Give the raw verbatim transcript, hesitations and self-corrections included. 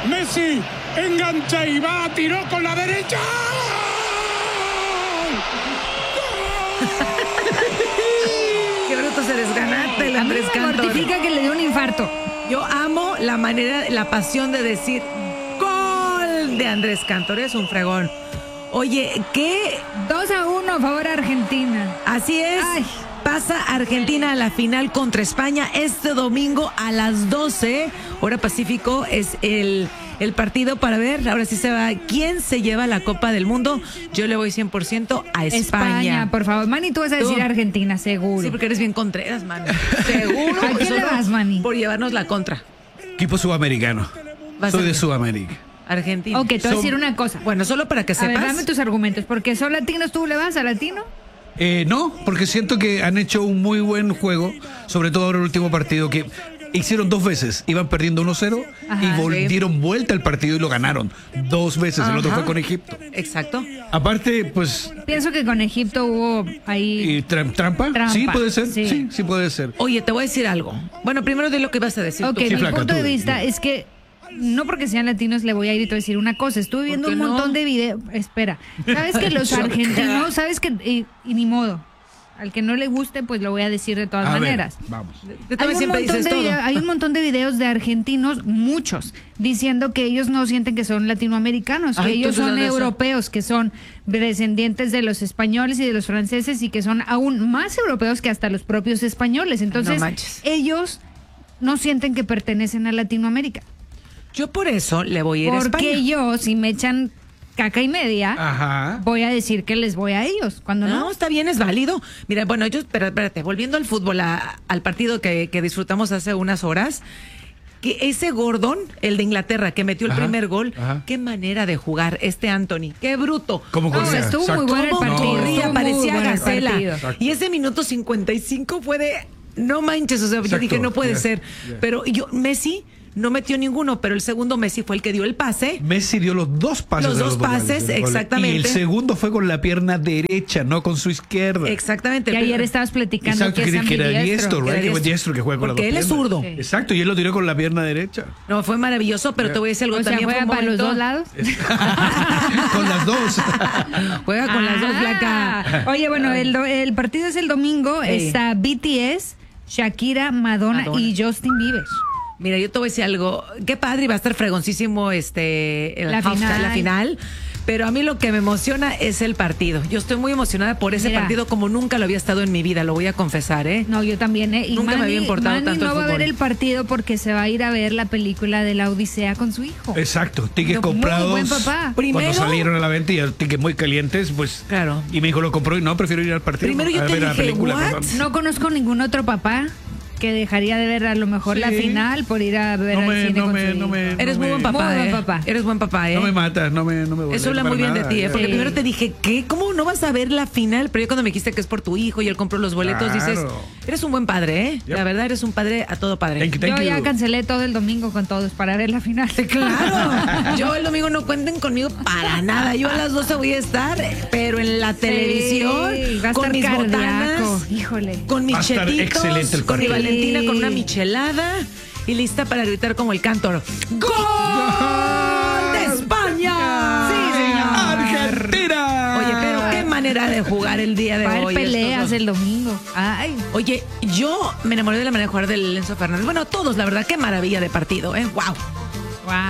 Messi engancha y va, tiró con la derecha. Qué bruto se desganate el A mí Andrés me Cantor. mortifica que le dio un infarto. Yo amo la manera, la pasión de decir gol de Andrés Cantor. Es un fregón. Oye, ¿qué? dos a uno a favor de Argentina. Así es. Ay. Pasa Argentina a la final contra España este domingo a las doce, hora Pacífico. Es el, el partido para ver, ahora sí se va, quién se lleva la Copa del Mundo. Yo le voy cien por ciento a España. España, por favor. Manny, tú vas a decir Tú. Argentina, seguro. Sí, porque eres bien contreras, man. Seguro. ¿A quién le Solo vas, Manny? Por llevarnos la contra. Equipo sudamericano. Vas Soy a- de Sudamérica. Argentina. Ok, te voy a Son- decir una cosa. Bueno, solo para que A ver, sepas. dame tus argumentos. Porque son latinos, ¿tú le vas a latino? Eh, no, porque siento que han hecho un muy buen juego, sobre todo ahora el último partido que hicieron dos veces, iban perdiendo uno cero Ajá, y vol- sí. dieron vuelta al partido y lo ganaron dos veces, el otro Ajá. fue con Egipto. Exacto. Aparte, pues, Pienso que con Egipto hubo ahí... ¿y tra- trampa? Trampa, Sí, puede ser, sí. sí. sí, puede ser. Oye, te voy a decir algo. Bueno, primero di lo que ibas a decir. Ok, tú. Sí, mi flaca, punto tú, de vista di. es que no porque sean latinos le voy a ir y te voy a decir una cosa. Estuve viendo qué un no? montón de videos. Espera, sabes que los Choca. argentinos, sabes que y, y ni modo. Al que no le guste, pues lo voy a decir de todas A ver, maneras. vamos. Tú Hay también un, siempre montón dices de todo. video- hay un montón de videos de argentinos, muchos, diciendo que ellos no sienten que son latinoamericanos, que Ay, ellos ¿tú son sabes eso? europeos, que son descendientes de los españoles y de los franceses y que son aún más europeos que hasta los propios españoles. Entonces, manches. ellos no sienten que pertenecen a Latinoamérica. Yo por eso le voy a ir a Porque España. yo, si me echan caca y media, Ajá. voy a decir que les voy a ellos. Cuando No, no, está bien, es válido. Mira, bueno, yo, espera, espérate, volviendo al fútbol, a- al partido que, que disfrutamos hace unas horas, que ese Gordon, el de Inglaterra, que metió el Ajá, primer gol, ajá. qué manera de jugar este Anthony, qué bruto. ¿Cómo No, corría? estuvo muy Exacto. bueno el Cómo partido. corría, estuvo muy parecía bueno el gacela. partido. Exacto. Y ese minuto cincuenta y cinco fue de, no manches, o sea, yo Exacto, dije, no puede ya, ser. ya. Pero yo, Messi no metió ninguno, pero el segundo Messi fue el que dio el pase. Messi dio los dos pases. Los de dos goles, pases, de los goles. exactamente. Y el segundo fue con la pierna derecha, no con su izquierda. Exactamente. Que pero- ayer estabas platicando Exacto, que que, es que era ambidiestro. diestro, que era ¿verdad? Que fue diestro. diestro que juega con Porque las él dos es piernas. zurdo. Sí. Exacto, y él lo tiró con la pierna derecha. No, fue maravilloso, pero te voy a decir algo O sea, también. juega fue un para los momento- dos lados. Con las dos. Juega con las dos, Ah. Blanca. Oye, bueno, el, do- el partido es el domingo. Ey. Está B T S, Shakira, Madonna, Madonna. y Justin Bieber. Mira, yo te voy a decir algo. Qué padre, y va a estar fregoncísimo este, el La halftime, final. la final. Pero a mí lo que me emociona es el partido. Yo estoy muy emocionada por ese Mira. partido como nunca lo había estado en mi vida, lo voy a confesar, ¿eh? No, yo también, ¿eh? Y Nunca me Manny- había importado Manny tanto el no va a fútbol. ver el partido porque se va a ir a ver la película de la Odisea con su hijo. Exacto, tickets Muy comprados. buen papá. Primero- Cuando salieron a la venta y tickets muy calientes, pues. Claro. Y mi hijo lo compró y no, prefiero ir al partido. Primero yo a te ver la dije, película. ¿what? perdón. No conozco ningún otro papá que dejaría de ver a lo mejor Sí. la final por ir a ver No al me- cine no con me- su no hijo. me- Eres muy me- buen papá, Muy buen ¿eh? papá. Eres buen papá, ¿eh? No me matas, no me, no me Eso habla para muy bien de nada, ti, ¿eh? ya. Porque Sí. primero te dije, ¿qué? ¿Cómo no vas a ver la final? Pero yo cuando me dijiste que es por tu hijo y él compró los boletos, Claro. dices, eres un buen padre, ¿eh? Yep. La verdad, eres un padre a todo padre. Thank you, thank Yo ya you. cancelé todo el domingo con todos para ver la final. Claro, yo el domingo no cuenten conmigo para nada. Yo a las doce voy a estar, pero en la televisión, Sí, va a con estar mis cardíaco. botanas, Híjole. con mis Va a estar chetitos, excelente el con mi partido. Valentina, Sí. con una michelada y lista para gritar como el Cantor. ¡Gol de España! Sí, señor. ¡Argentina! Oye, pero qué manera de jugar el día de Va a hoy. haber peleas estos dos. el domingo. Ay. Oye, yo me enamoré de la manera de jugar del Enzo Fernández. Bueno, todos, la verdad, qué maravilla de partido, ¿eh? ¡Wow! Wow.